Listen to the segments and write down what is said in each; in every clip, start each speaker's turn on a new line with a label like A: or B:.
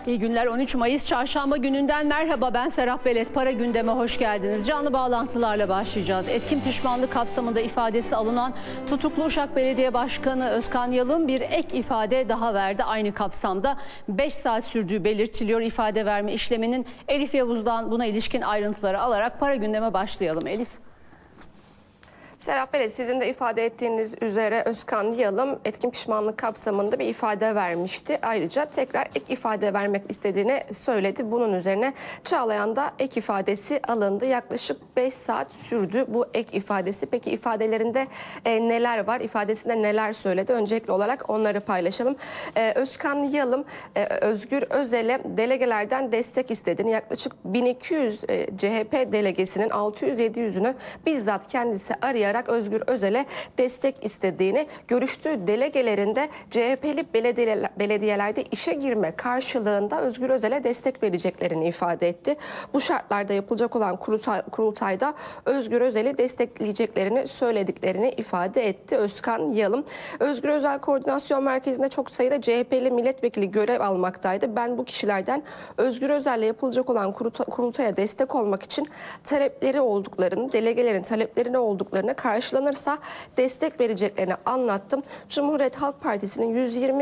A: İyi günler. 13 Mayıs Çarşamba gününden merhaba. Ben Serap Belet. Para gündeme hoş geldiniz. Canlı bağlantılarla başlayacağız. Etkin pişmanlık kapsamında ifadesi alınan tutuklu Uşak Belediye Başkanı Özkan Yalın bir ek ifade daha verdi. Aynı kapsamda 5 saat sürdüğü belirtiliyor ifade verme işleminin. Elif Yavuz'dan buna ilişkin ayrıntıları alarak para gündeme başlayalım. Elif.
B: Serap Belet, sizin de ifade ettiğiniz üzere Özkan Yalın etkin pişmanlık kapsamında bir ifade vermişti. Ayrıca tekrar ek ifade vermek istediğini söyledi. Bunun üzerine Çağlayan'da ek ifadesi alındı. Yaklaşık 5 saat sürdü bu ek ifadesi. Peki ifadelerinde neler var? İfadesinde neler söyledi? Öncelikli olarak onları paylaşalım. Özkan Yalın Özgür Özel'e delegelerden destek istediğini, yaklaşık 1200 CHP delegesinin 600-700'ünü bizzat kendisi arayarak Özgür Özel'e destek istediğini, görüştüğü delegelerinde CHP'li belediyelerde işe girme karşılığında Özgür Özel'e destek vereceklerini ifade etti. Bu şartlarda yapılacak olan kurultayda Özgür Özel'i destekleyeceklerini söylediklerini ifade etti Özkan Yalın. Özgür Özel Koordinasyon Merkezi'nde çok sayıda CHP'li milletvekili görev almaktaydı. Ben bu kişilerden Özgür Özel'le yapılacak olan kurultaya destek olmak için talepleri olduklarını, delegelerin taleplerine olduklarını, karşılanırsa destek vereceklerini anlattım. Cumhuriyet Halk Partisi'nin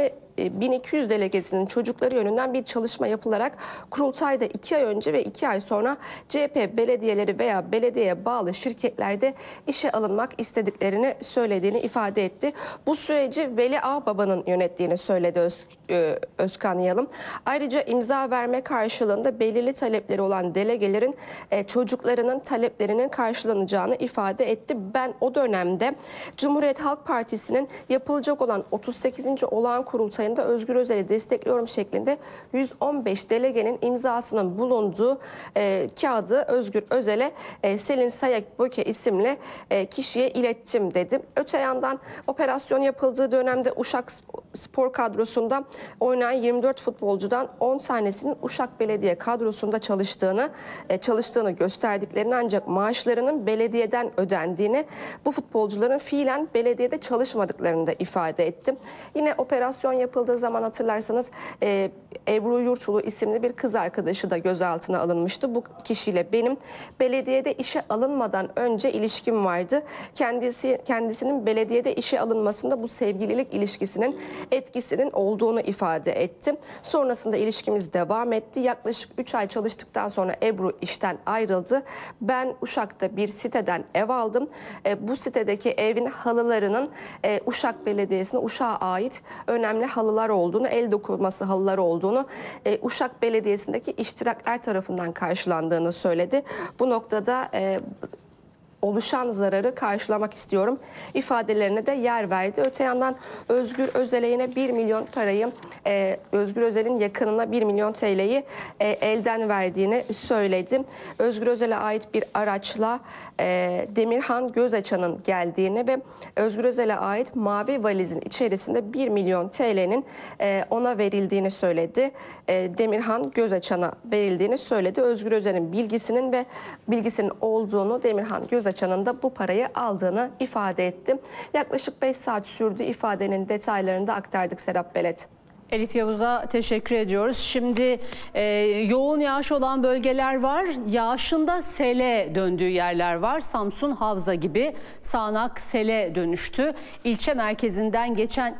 B: 1200 delegesinin çocukları yönünden bir çalışma yapılarak kurultayda 2 ay önce ve 2 ay sonra CHP belediyeleri veya belediyeye bağlı şirketlerde işe alınmak istediklerini söylediğini ifade etti. Bu süreci Veli Ağbaba'nın yönettiğini söyledi Özkan Yalın. Ayrıca imza verme karşılığında belirli talepleri olan delegelerin çocuklarının taleplerinin karşılanacağını ifade etti. Ben o dönemde Cumhuriyet Halk Partisi'nin yapılacak olan 38. olağan kurultayında Özgür Özel'i destekliyorum şeklinde 115 delegenin imzasının bulunduğu kağıdı Özgür Özel'e Selin Sayakböke isimli kişiye ilettim dedi. Öte yandan operasyon yapıldığı dönemde Uşak spor kadrosunda oynayan 24 futbolcudan 10 tanesinin Uşak Belediye kadrosunda çalıştığını gösterdiklerini, ancak maaşlarının belediyeden ödendiğini, bu futbolcuların fiilen belediyede çalışmadıklarını da ifade ettim. Yine operasyon yapıldığı zaman hatırlarsanız Ebru Yurçulu isimli bir kız arkadaşı da gözaltına alınmıştı. Bu kişiyle benim belediyede işe alınmadan önce ilişkim vardı. Kendisinin belediyede işe alınmasında bu sevgililik ilişkisinin etkisinin olduğunu ifade ettim. Sonrasında ilişkimiz devam etti. Yaklaşık 3 ay çalıştıktan sonra Ebru işten ayrıldı. Ben Uşak'ta bir siteden ev aldım. Bu sitedeki evin halılarının Uşak Belediyesi'ne, Uşak'a ait önemli halılar olduğunu, el dokunması halılar olduğunu, Uşak Belediyesi'ndeki iştirakler tarafından karşılandığını söyledi. Bu noktada oluşan zararı karşılamak istiyorum ifadelerine de yer verdi. Öte yandan Özgür Özel'e yine 1 milyon parayı, Özgür Özel'in yakınına 1 milyon TL'yi elden verdiğini söyledi. Özgür Özel'e ait bir araçla Demirhan Gözaçan'ın geldiğini ve Özgür Özel'e ait mavi valizin içerisinde 1 milyon TL'nin ona verildiğini söyledi. Demirhan Gözaçan'a verildiğini söyledi. Özgür Özel'in bilgisinin olduğunu, Demirhan Gözaçan'ın da bu parayı aldığını ifade etti. Yaklaşık 5 saat sürdü, ifadenin detaylarını da aktardık Serap Belet.
A: Elif Yavuz'a teşekkür ediyoruz. Şimdi yoğun yağış olan bölgeler var. Yağışında sele döndüğü yerler var. Samsun, Havza gibi sağanak sele dönüştü. İlçe merkezinden geçen